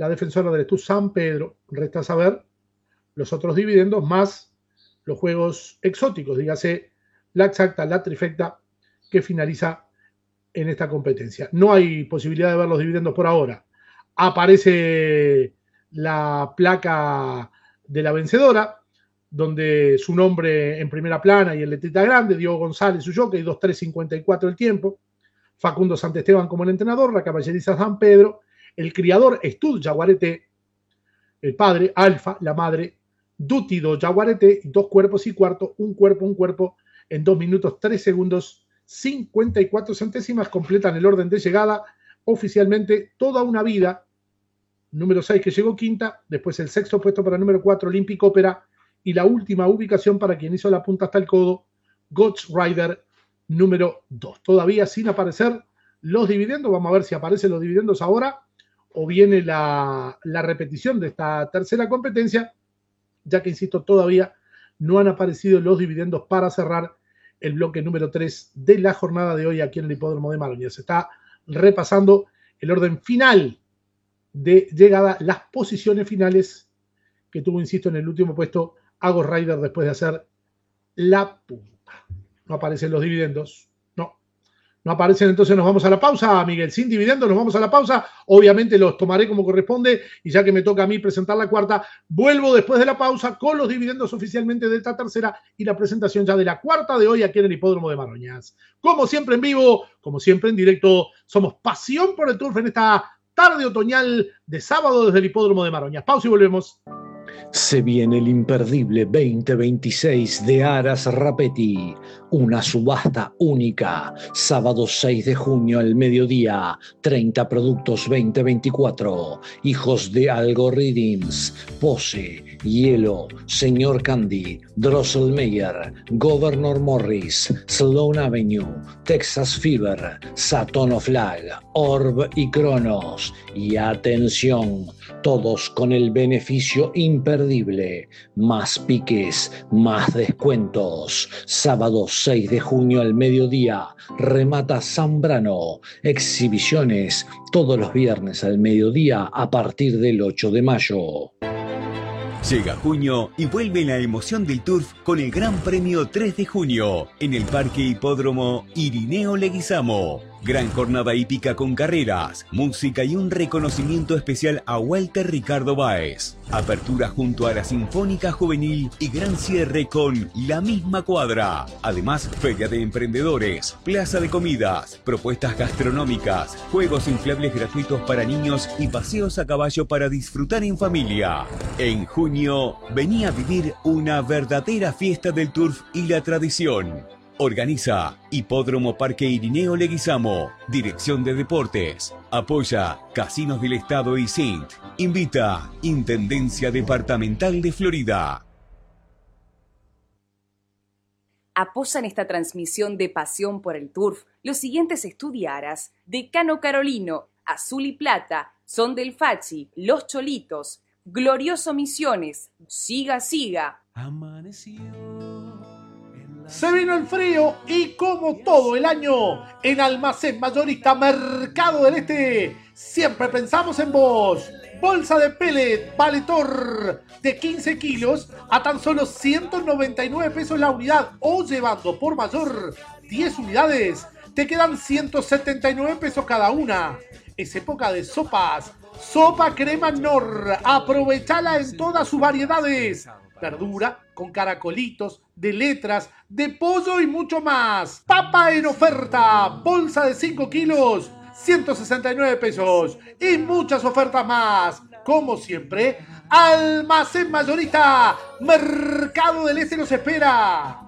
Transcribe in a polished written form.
la defensora del Estud San Pedro. Resta saber los otros dividendos más los juegos exóticos, dígase la exacta, la trifecta, que finaliza en esta competencia. No hay posibilidad de ver los dividendos por ahora. Aparece la placa de la vencedora, donde su nombre en primera plana y en letrita grande, Diego González, su jockey, 2.354 el tiempo, Facundo Santesteban como el entrenador, la caballeriza San Pedro, el criador Estud Yaguareté, el padre Alfa, la madre Dútido Yaguareté, 2 cuerpos y cuarto, un cuerpo, en 2 minutos 3 segundos 54 centésimas, completan el orden de llegada, oficialmente toda una vida. Número 6 que llegó quinta, después el sexto puesto para número 4, Olympic Opera, y la última ubicación para quien hizo la punta hasta el codo, Ghost Rider número 2. Todavía sin aparecer los dividendos, vamos a ver si aparecen los dividendos ahora o viene la repetición de esta tercera competencia, ya que, insisto, todavía no han aparecido los dividendos para cerrar el bloque número 3 de la jornada de hoy aquí en el Hipódromo de Maroña. Se está repasando el orden final de llegada, las posiciones finales que tuvo, insisto, en el último puesto a Ghost Rider después de hacer la punta. No aparecen los dividendos. No aparecen, entonces nos vamos a la pausa, Miguel. Sin dividendos nos vamos a la pausa. Obviamente los tomaré como corresponde y ya que me toca a mí presentar la cuarta, vuelvo después de la pausa con los dividendos oficialmente de esta tercera y la presentación ya de la cuarta de hoy aquí en el Hipódromo de Maroñas. Como siempre en vivo, como siempre en directo, somos pasión por el turf en esta tarde otoñal de sábado desde el Hipódromo de Maroñas. Pausa y volvemos. Se viene el imperdible 2026 de Aras Rapetti, una subasta única, sábado 6 de junio al mediodía, 30 productos 2024, hijos de Algorithms, Pose, Hielo, Señor Candy, Drosselmeyer, Governor Morris, Sloan Avenue, Texas Fever, Saturn of Flag, Orb y Cronos. Y atención, todos con el beneficio imperdible, más piques, más descuentos. Sábado 6 de junio al mediodía, remata Zambrano. Exhibiciones todos los viernes al mediodía a partir del 8 de mayo. Llega junio y vuelve la emoción del turf con el Gran Premio 3 de junio en el Parque Hipódromo Irineo Leguizamo. Gran jornada hípica con carreras, música y un reconocimiento especial a Walter Ricardo Báez. Apertura junto a la Sinfónica Juvenil y gran cierre con La Misma Cuadra. Además, feria de emprendedores, plaza de comidas, propuestas gastronómicas, juegos inflables gratuitos para niños y paseos a caballo para disfrutar en familia. En junio, vení a vivir una verdadera fiesta del turf y la tradición. Organiza Hipódromo Parque Irineo Leguizamo. Dirección de Deportes. Apoya Casinos del Estado y Sint. Invita Intendencia Departamental de Florida. Apoyan esta transmisión de Pasión por el Turf los siguientes estudiaras: Decano Carolino, Azul y Plata, Son del Fachi, Los Cholitos, Glorioso Misiones, Siga Siga. Amaneció. Se vino el frío y como todo el año, en Almacén Mayorista Mercado del Este, siempre pensamos en vos. Bolsa de pellet Valetor de 15 kilos a tan solo 199 pesos la unidad o llevando por mayor 10 unidades, te quedan 179 pesos cada una. Es época de sopas. Sopa crema Nor, aprovechala en todas sus variedades. Verdura con caracolitos, de letras, de pollo y mucho más. Papa en oferta, bolsa de 5 kilos, 169 pesos y muchas ofertas más. Como siempre, Almacén Mayorista, Mercado del Este los espera.